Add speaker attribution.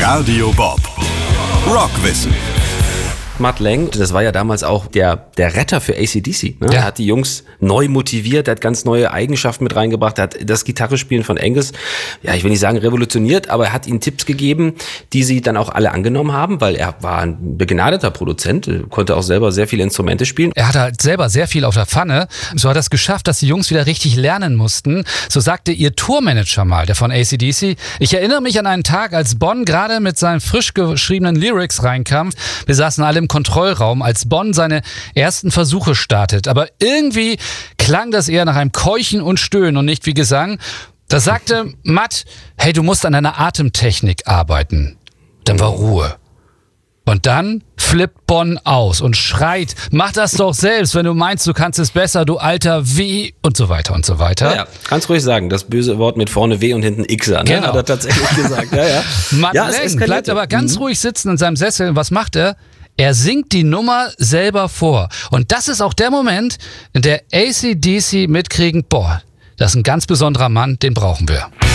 Speaker 1: Radio Bob. Rockwissen.
Speaker 2: Matt Lang, das war ja damals auch der Retter für AC/DC. Ne?
Speaker 3: Ja.
Speaker 2: Er hat die Jungs neu motiviert, er hat ganz neue Eigenschaften mit reingebracht, er hat das Gitarrespielen von Angus, ja, ich will nicht sagen revolutioniert, aber er hat ihnen Tipps gegeben, die sie dann auch alle angenommen haben, weil er war ein begnadeter Produzent, konnte auch selber sehr viele Instrumente spielen.
Speaker 3: Er hatte halt selber sehr viel auf der Pfanne. So hat er es geschafft, dass die Jungs wieder richtig lernen mussten. So sagte ihr Tourmanager mal, der von AC/DC. Ich erinnere mich an einen Tag, als Bon gerade mit seinen frisch geschriebenen Lyrics reinkam. Wir saßen alle im Kontrollraum, als Bon seine ersten Versuche startet. Aber irgendwie klang das eher nach einem Keuchen und Stöhnen und nicht wie Gesang. Da sagte Matt, hey, du musst an deiner Atemtechnik arbeiten. Dann war Ruhe. Und dann flippt Bon aus und schreit, mach das doch selbst, wenn du meinst, du kannst es besser, du alter W und so weiter und so weiter.
Speaker 2: Ja, kannst ruhig sagen, das böse Wort mit vorne W und hinten Xer, ne?
Speaker 3: Genau.
Speaker 2: Hat er tatsächlich gesagt. Ja.
Speaker 3: Matt
Speaker 2: Ja, es
Speaker 3: Lang
Speaker 2: eskalierte.
Speaker 3: bleibt aber ganz ruhig sitzen in seinem Sessel. Und was macht er? Er singt die Nummer selber vor. Und das ist auch der Moment, in der AC/DC mitkriegen, boah, das ist ein ganz besonderer Mann, den brauchen wir.